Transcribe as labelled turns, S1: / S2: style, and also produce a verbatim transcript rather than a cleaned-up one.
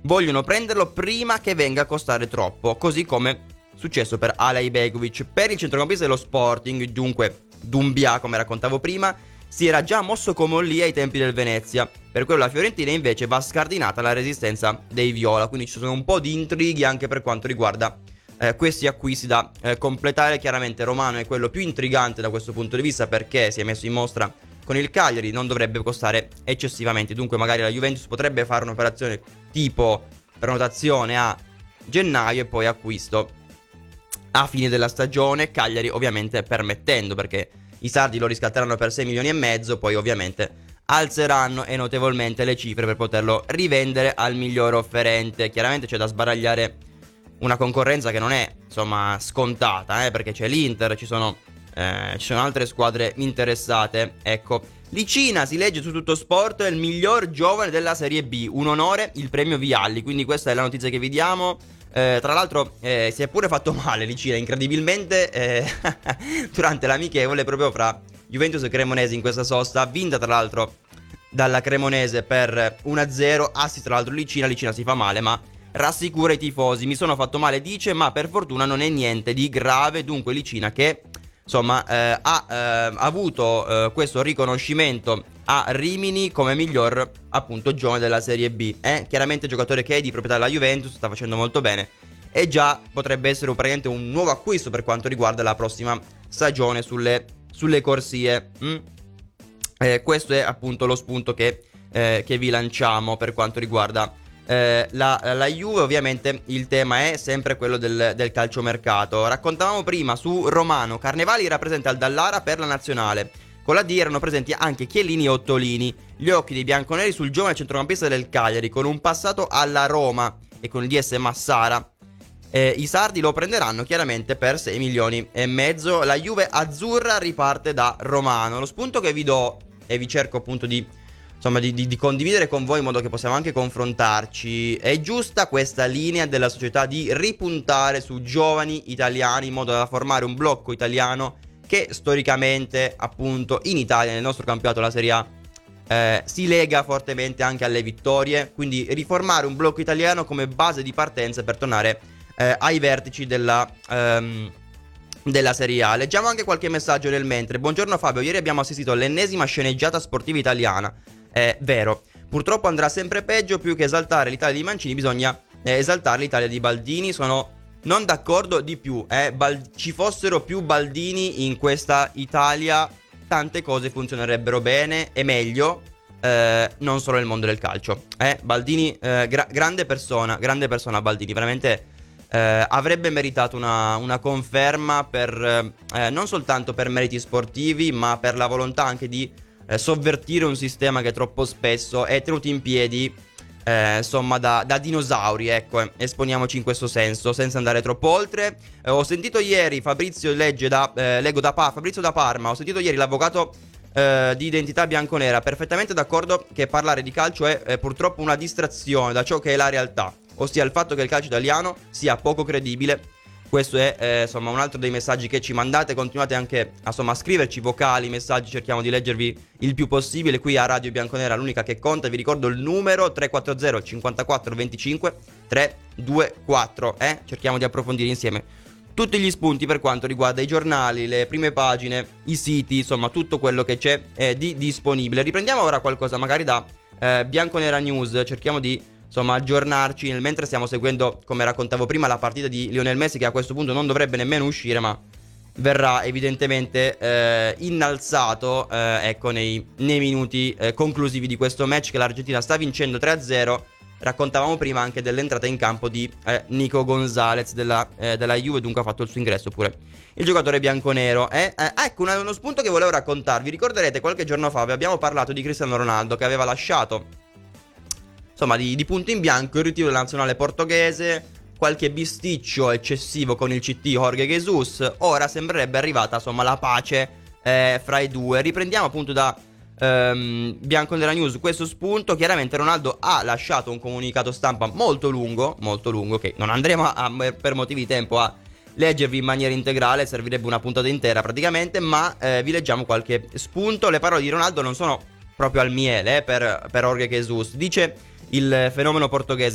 S1: vogliono prenderlo prima che venga a costare troppo, così come successo per Alay Begovic. Per il centrocampista dello Sporting, dunque Doumbia, come raccontavo prima, si era già mosso come lì ai tempi del Venezia. Per quello la Fiorentina invece va scardinata la resistenza dei viola, quindi ci sono un po' di intrighi anche per quanto riguarda eh, questi acquisti da eh, completare. Chiaramente Romano è quello più intrigante da questo punto di vista, perché si è messo in mostra con il Cagliari, non dovrebbe costare eccessivamente, dunque magari la Juventus potrebbe fare un'operazione tipo prenotazione a gennaio e poi acquisto a fine della stagione, Cagliari ovviamente permettendo, perché i sardi lo riscatteranno per sei milioni e mezzo, poi ovviamente alzeranno e notevolmente le cifre per poterlo rivendere al miglior offerente. Chiaramente c'è da sbaragliare una concorrenza che non è insomma scontata, eh, perché c'è l'Inter, ci sono, eh, ci sono altre squadre interessate. Ecco, Licina, si legge su Tutto Sport, è il miglior giovane della Serie B, un onore il premio Vialli, quindi questa è la notizia che vi diamo. Eh, tra l'altro eh, si è pure fatto male Licina, incredibilmente, eh, durante l'amichevole proprio fra Juventus e Cremonese in questa sosta, vinta tra l'altro dalla Cremonese per uno a zero, assist tra l'altro Licina, Licina si fa male ma rassicura i tifosi, mi sono fatto male dice, ma per fortuna non è niente di grave, dunque Licina che insomma eh, ha eh, avuto eh, questo riconoscimento a Rimini come miglior appunto giovane della Serie B. eh? Chiaramente giocatore che è di proprietà della Juventus, sta facendo molto bene e già potrebbe essere un, praticamente un nuovo acquisto per quanto riguarda la prossima stagione sulle, sulle corsie. mm? eh, questo è appunto lo spunto che, eh, che vi lanciamo per quanto riguarda Eh, la, la Juve. Ovviamente il tema è sempre quello del, del calciomercato. Raccontavamo prima su Romano, Carnevali rappresenta il Dallara per la nazionale, con la D erano presenti anche Chiellini e Ottolini. Gli occhi dei bianconeri sul giovane centrocampista del Cagliari, con un passato alla Roma e con il D S Massara. eh, I sardi lo prenderanno chiaramente per sei milioni e mezzo. La Juve azzurra riparte da Romano. Lo spunto che vi do e vi cerco appunto di Insomma di, di, di condividere con voi in modo che possiamo anche confrontarci. È giusta questa linea della società di ripuntare su giovani italiani in modo da formare un blocco italiano che storicamente appunto in Italia, nel nostro campionato, la Serie A, eh, si lega fortemente anche alle vittorie. Quindi riformare un blocco italiano come base di partenza per tornare eh, ai vertici della... Ehm, della Serie A. Leggiamo anche qualche messaggio nel mentre. Buongiorno Fabio, ieri abbiamo assistito all'ennesima sceneggiata sportiva italiana. È vero, purtroppo andrà sempre peggio. Più che esaltare l'Italia di Mancini bisogna eh, esaltare l'Italia di Baldini. Sono non d'accordo di più, eh. Bal- ci fossero più Baldini in questa Italia, tante cose funzionerebbero bene e meglio, eh, non solo nel mondo del calcio, eh. Baldini, eh, gra- grande persona, grande persona Baldini, veramente eh, avrebbe meritato una, una conferma per eh, non soltanto per meriti sportivi, ma per la volontà anche di eh, sovvertire un sistema che troppo spesso è tenuto in piedi eh, insomma da, da dinosauri, ecco, eh, esponiamoci in questo senso senza andare troppo oltre. Eh, ho sentito ieri Fabrizio legge da, eh, leggo da pa- Fabrizio da Parma, ho sentito ieri l'avvocato eh, di identità bianconera, perfettamente d'accordo che parlare di calcio è eh, purtroppo una distrazione da ciò che è la realtà, ossia il fatto che il calcio italiano sia poco credibile. Questo è eh, insomma un altro dei messaggi che ci mandate. Continuate anche a, insomma, a scriverci vocali, messaggi, cerchiamo di leggervi il più possibile qui a Radio Bianconera, l'unica che conta. Vi ricordo il numero tre quattro zero cinquantaquattro venticinque trecentoventiquattro, eh? Cerchiamo di approfondire insieme tutti gli spunti per quanto riguarda i giornali, le prime pagine, i siti, insomma tutto quello che c'è eh, di disponibile. Riprendiamo ora qualcosa magari da eh, Bianconera News, cerchiamo di insomma aggiornarci nel mentre stiamo seguendo, come raccontavo prima, la partita di Lionel Messi, che a questo punto non dovrebbe nemmeno uscire, ma verrà evidentemente eh, innalzato eh, ecco nei, nei minuti eh, conclusivi di questo match che l'Argentina sta vincendo tre a zero. Raccontavamo prima anche dell'entrata in campo di eh, Nico Gonzalez della, eh, della Juve, dunque ha fatto il suo ingresso pure il giocatore bianconero. eh? Eh, ecco una, uno spunto che volevo raccontarvi. Ricorderete qualche giorno fa abbiamo parlato di Cristiano Ronaldo, che aveva lasciato insomma di, di punto in bianco il ritiro della nazionale portoghese, qualche bisticcio eccessivo con il C T Jorge Jesus. Ora sembrerebbe arrivata insomma la pace eh, fra i due. Riprendiamo appunto da ehm, Bianconera News questo spunto. Chiaramente Ronaldo ha lasciato un comunicato stampa molto lungo, molto lungo, che non andremo a, per motivi di tempo a leggervi in maniera integrale, servirebbe una puntata intera praticamente, ma eh, vi leggiamo qualche spunto. Le parole di Ronaldo non sono proprio al miele eh, per, per Jorge Jesus. Dice il fenomeno portoghese: